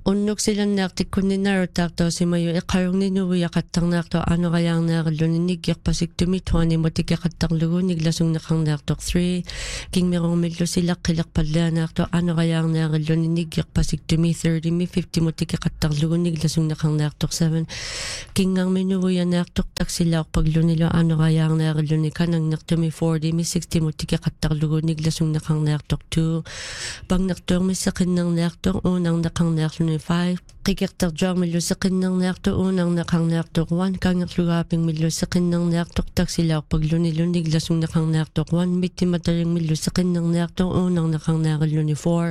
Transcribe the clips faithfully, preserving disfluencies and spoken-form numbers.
Unnuksillannaartikkunninnaarutaartoosimayu iqarugninuviaqattarnaartu anuqayaarnaaqalluni twenty mutikiqattarlugu niglasunneqarnaartoq three kingmiruumillusilaqqilerpallaanaartu anuqayaarnaaqalluni niggiqpasiktumi thirty fifty mutikiqattarlugu niglasunneqarnaartoq seven kingarminuvianaartoq taksilaorpaglunilu anuqayaarnaaqalluni kanangnertumi forty sixty mutikiqattarlugu niglasunneqarnaartoq two pangnertuermisseqinnernaartoq uunarneqarnaarluni five qikertarjuarmilluseqinnernaartu uunarneqarnaartoq one kangerlugaapingmilluseqinnernaartoq taksilaorpaglunilu niglasunneqarnaartoq one mittimatalingmilluseqinnernaartoq uunarneqarnaaqalluni four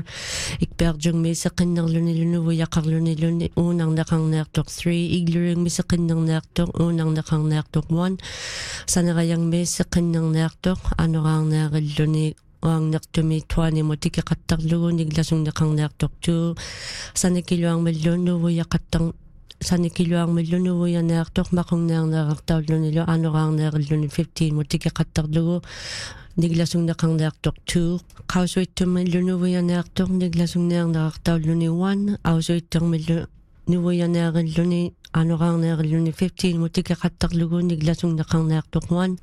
ikpiarjungmiseqinnerlunilunuvuyaqarluniluni uunarneqarnaartoq three igluringmiseqinnernaartoq uunarneqarnaartoq one sanerayangmiseqinnernaartoq anuqaarnaaqalluni uangnertumi twenty mutikiqattarlugu niglasunneqarnaartoq two sanikiluarmillunnuvuyaqattar sanikiluarmillunuvuyanaartoq maqungnaarneerartaulunilu anuqaarneerilluni fifteen mutikiqattarlugu niglasunneqarnaartoq two qausuittummillunuvuyanaartoq niglasunneernerartauluni one ausuittermillu nuvuyanaarilluni anuqaarneerilluni fifteen mutikiqattarlugu niglasunneqarnaartoq one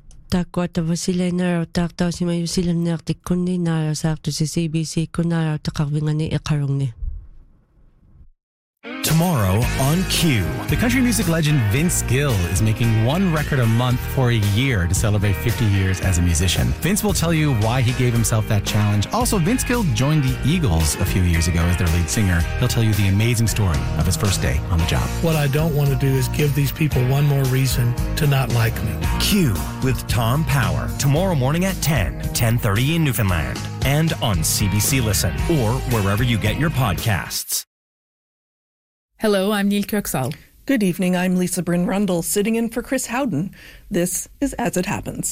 taakkuatavasilainaarutaartaasimayusilanneartikkunni naalasaartusi C B C kunnaalautaqarvingani iqarungni. Tomorrow on Q, the country music legend Vince Gill is making one record a month for a year to celebrate fifty years as a musician. Vince will tell you why he gave himself that challenge. Also, Vince Gill joined the Eagles a few years ago as their lead singer. He'll tell you the amazing story of his first day on the job. What I don't want to do is give these people one more reason to not like me. Q with Tom Power, tomorrow morning at ten, ten thirty in Newfoundland, and on C B C Listen, or wherever you get your podcasts. Hello, I'm Neil Kirksall. Good evening, I'm Lisa Bryn Rundle, sitting in for Chris Howden. This is As It Happens.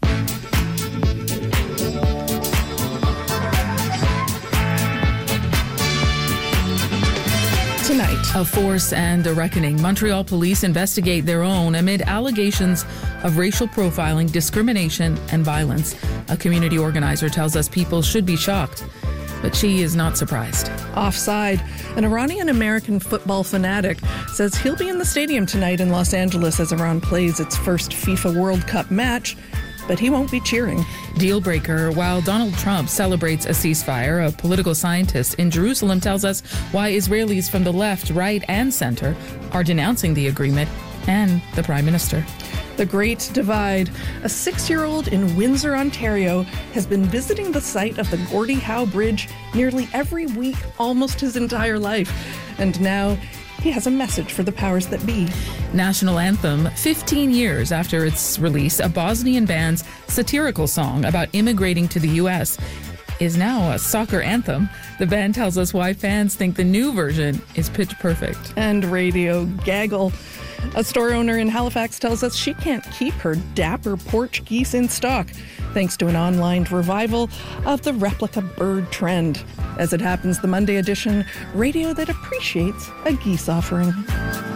Tonight, A force and a reckoning. Montreal police investigate their own amid allegations of racial profiling, discrimination, and violence. A community organizer tells us people should be shocked, but she is not surprised. offside, an Iranian-American football fanatic says he'll be in the stadium tonight in Los Angeles as Iran plays its first FIFA World Cup match, but he won't be cheering. Deal breaker. While Donald Trump celebrates a ceasefire, a political scientist in Jerusalem tells us why Israelis from the left, right, and center are denouncing the agreement and the Prime Minister. The Great Divide. A six-year-old in Windsor, Ontario, has been visiting the site of the Gordie Howe Bridge nearly every week, almost his entire life. And now he has a message for the powers that be. National anthem. fifteen years after its release, a Bosnian band's satirical song about immigrating to the U S is now a soccer anthem. The band tells us why fans think the new version is pitch perfect. And radio gaggle. A store owner in Halifax tells us she can't keep her dapper porch geese in stock, thanks to an online revival of the replica bird trend. As It Happens, the Monday edition, radio that appreciates a geese offering.